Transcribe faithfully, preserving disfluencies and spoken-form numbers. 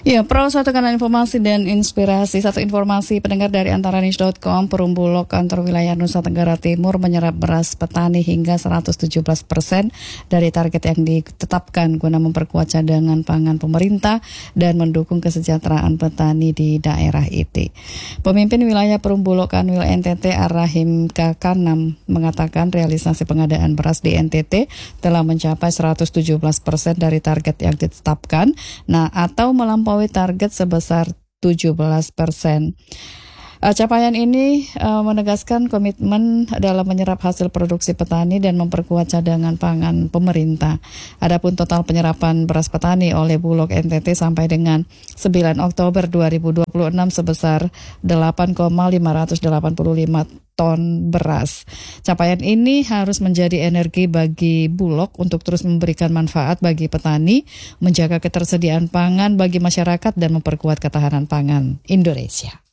Ya, Pro satu kanal informasi dan inspirasi. Satu informasi pendengar dari antaranews dot com, Perum Bulog kantor wilayah Nusa Tenggara Timur menyerap beras petani hingga seratus tujuh belas persen dari target yang ditetapkan guna memperkuat cadangan pangan pemerintah dan mendukung kesejahteraan petani di daerah itu. Pemimpin wilayah Perum Bulog Kanwil N T T Ar-Rahim Kakanam mengatakan realisasi pengadaan beras di N T T telah mencapai seratus tujuh belas persen dari target yang ditetapkan, nah atau melampaui target sebesar tujuh belas persen. Uh, capaian ini uh, menegaskan komitmen dalam menyerap hasil produksi petani dan memperkuat cadangan pangan pemerintah. Adapun total penyerapan beras petani oleh Bulog N T T sampai dengan sembilan Oktober dua ribu dua puluh enam sebesar delapan koma lima delapan lima ton beras. Capaian ini harus menjadi energi bagi Bulog untuk terus memberikan manfaat bagi petani, menjaga ketersediaan pangan bagi masyarakat dan memperkuat ketahanan pangan Indonesia.